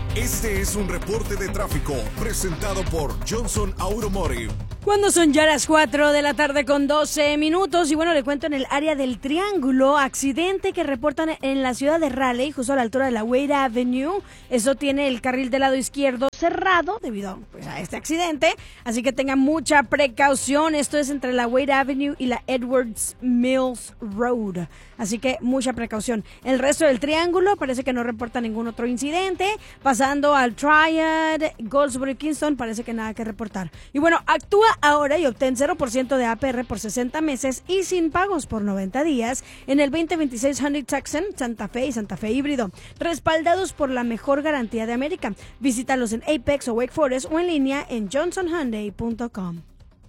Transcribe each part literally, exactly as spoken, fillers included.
Este es un reporte de tráfico presentado por Johnson Automotive. Cuando son ya las cuatro de la tarde con doce minutos y bueno, le cuento en el área del Triángulo, accidente que reportan en la ciudad de Raleigh, justo a la altura de la Wade Avenue. Eso tiene el carril del lado izquierdo cerrado debido pues, a este accidente, así que tengan mucha precaución. Esto es entre la Wade Avenue y la Edwards Mills Road, así que mucha precaución. El resto del Triángulo parece que no reporta ningún otro incidente. Pasando al Triad, Goldsboro y Kingston, parece que nada que reportar. Y bueno, actúa ahora y obtén cero por ciento de A P R por sesenta meses y sin pagos por noventa días en el veinte veintiséis Hyundai Tucson, Santa Fe y Santa Fe híbrido, respaldados por la mejor garantía de América. Visítalos en Apex o Wake Forest o en línea en johnson hyundai punto com.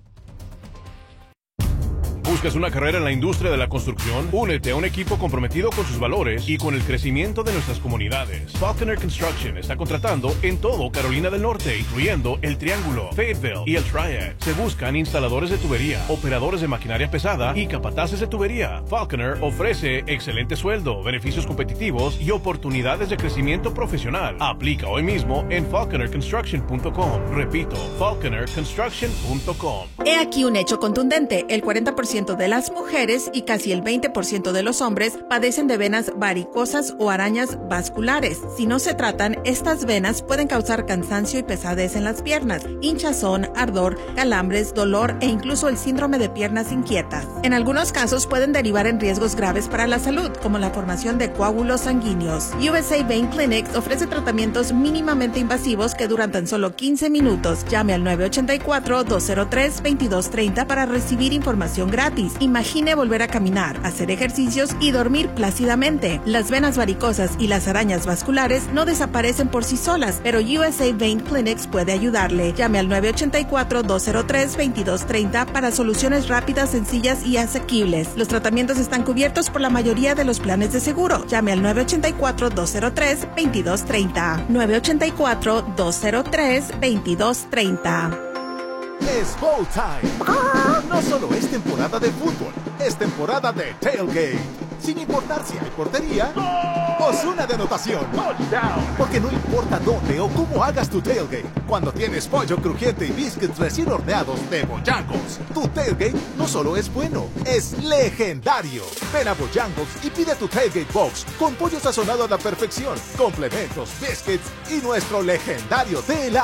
¿Buscas una carrera en la industria de la construcción? Únete a un equipo comprometido con sus valores y con el crecimiento de nuestras comunidades. Falconer Construction está contratando en todo Carolina del Norte, incluyendo el Triángulo, Fayetteville y el Triad. Se buscan instaladores de tubería, operadores de maquinaria pesada y capataces de tubería. Falconer ofrece excelente sueldo, beneficios competitivos y oportunidades de crecimiento profesional. Aplica hoy mismo en falconer construction punto com. Repito, falconer construction punto com. He aquí un hecho contundente. El cuarenta por ciento de las mujeres y casi el veinte por ciento de los hombres padecen de venas varicosas o arañas vasculares. Si no se tratan, estas venas pueden causar cansancio y pesadez en las piernas, hinchazón, ardor, calambres, dolor e incluso el síndrome de piernas inquietas. En algunos casos pueden derivar en riesgos graves para la salud, como la formación de coágulos sanguíneos. U S A Vein Clinics ofrece tratamientos mínimamente invasivos que duran tan solo quince minutos. Llame al nueve ocho cuatro, dos cero tres, veintidós treinta para recibir información gratis. Imagine volver a caminar, hacer ejercicios y dormir plácidamente. Las venas varicosas y las arañas vasculares no desaparecen por sí solas, pero U S A Vein Clinics puede ayudarle. Llame al nueve ocho cuatro, dos cero tres, veintidós treinta para soluciones rápidas, sencillas y asequibles. Los tratamientos están cubiertos por la mayoría de los planes de seguro. Llame al nueve ocho cuatro, dos cero tres, veintidós treinta. nueve ocho cuatro, dos cero tres, veintidós treinta. Es Bowl Time. No solo es temporada de fútbol, es temporada de tailgate. Sin importar si hay portería o zona de anotación. Porque no importa dónde o cómo hagas tu tailgate, cuando tienes pollo crujiente y biscuits recién horneados de Bojangles, tu tailgate no solo es bueno, es legendario. Ven a Bojangles y pide tu tailgate box con pollo sazonado a la perfección, complementos, biscuits y nuestro legendario de helado.